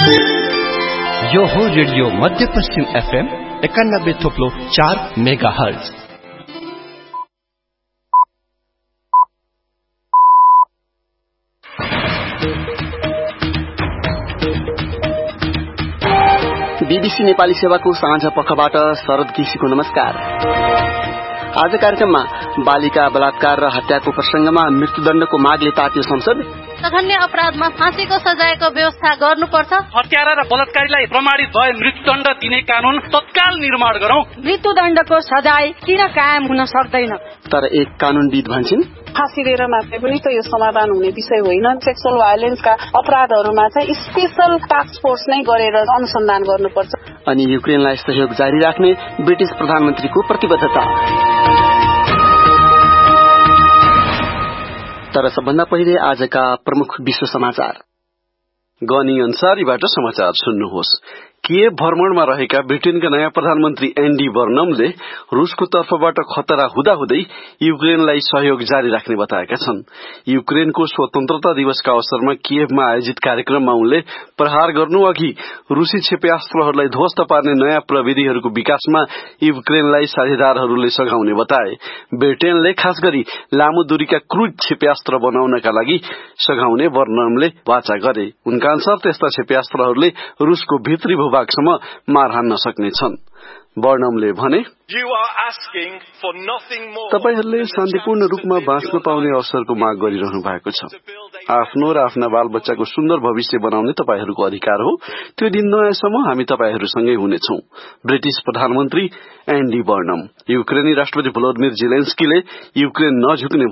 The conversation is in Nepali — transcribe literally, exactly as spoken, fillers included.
यो हो रेडियो मध्यपश्चिम एफएम एकानब्बे थोप्लो चार मेगा हर्ज। बीबीसी नेपाली सेवाको साँझ पखबाट शरद केसीको नमस्कार। आज कार्यक्रममा बालिका बलात्कार र हत्याको प्रसंगमा मृत्युदण्डको मागले तात्यो संसद। जघन्य अपराधमा फाँसीको सजायको व्यवस्था गर्नुपर्छ। हत्यारा र बलात्कारीलाई प्रमाणित भए मृत्युदण्ड दिने कानून तत्काल निर्माण गरौं। मृत्युदण्डको सजाय किन कायम हुन सक्दैन? तर एक कानूनविद भन्छन् फाँसी दिएर मात्रै पनि त यो समाधान हुने विषय होइन। सेक्सुअल भायोलेन्सका अपराधहरूमा चाहिँ स्पेशल टास्क फोर्स नै गरेर अनुसन्धान गर्नुपर्छ। अनि युक्रेनलाई सहयोग जारी राख्ने ब्रिटिश प्रधानमन्त्रीको प्रतिबद्धता। तर सबभन्दा पहिले आजका प्रमुख विश्व समाचार। गनी अन्सारीबाट समाचार सुन्नुहोस्। किएभ भ्रमणमा रहेका ब्रिटेनका नयाँ प्रधानमन्त्री एन्डी बर्नमले रूसको तर्फबाट खतरा हुँदाहुँदै युक्रेनलाई सहयोग जारी राख्ने बताएका छन्। युक्रेनको स्वतन्त्रता दिवसका अवसरमा किएभमा आयोजित कार्यक्रममा उनले प्रहार गर्नु अघि रूसी क्षेप्यास्त्रहरूलाई ध्वस्त पार्ने नयाँ प्रविधिहरूको विकासमा युक्रेनलाई साझेदारहरूले सघाउने बताए। ब्रिटेनले खास गरी लामो दूरीका क्रूज क्षेप्यास्त्र बनाउनका लागि सघाउने बर्नमले वाचा गरे। उनका अनुसार त्यस्ता क्षेप्यास्त्रहरूले रूसको भित्री भूभागसम्म मार हान्न सक्ने छन्। बर्नमले भने तपाईहरूले शान्तिपूर्ण रूपमा बाँच्न पाउने अवसरको माग गरिरहनु भएको छ। आफ्नो र आफ्ना बालबच्चाको सुन्दर भविष्य बनाउने तपाईहरूको अधिकार हो। त्यो दिन नआएसम्म हामी तपाईहरूसँगै हुनेछौं। ब्रिटिश प्रधानमन्त्री एन्डी बर्नम। युक्रेनी राष्ट्रपति भोलोदिमिर जेलेन्स्कीले युक्रेन नझुक्ने